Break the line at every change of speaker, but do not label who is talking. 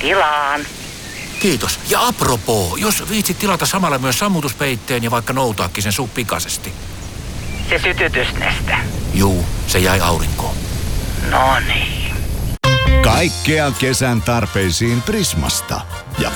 Tilaan.
Kiitos. Ja apropos, jos viitsit tilata samalla myös sammutuspeitteen ja vaikka noutaakin sen suh pikaisesti.
Se sytytysneste.
Juu, se jäi aurinkoon.
No niin.
Kaikkea kesän tarpeisiin Prismasta. Ja